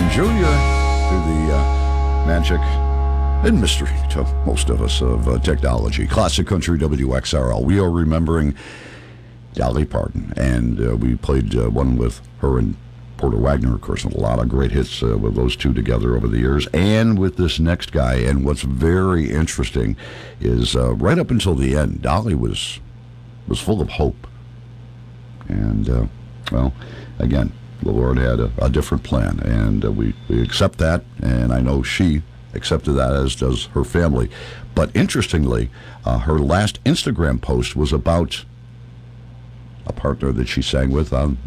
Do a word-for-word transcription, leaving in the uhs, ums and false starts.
Junior through the uh, magic and mystery to most of us of uh, technology. Classic Country W X R L. We are remembering Dolly Parton, and uh, we played uh, one with her and Porter Wagner, of course, and a lot of great hits uh, with those two together over the years, and with this next guy. And what's very interesting is uh, right up until the end, Dolly was was full of hope. And, uh, well, again, the Lord had a, a different plan, and uh, we, we accept that, and I know she accepted that, as does her family. But interestingly, uh, her last Instagram post was about a partner that she sang with on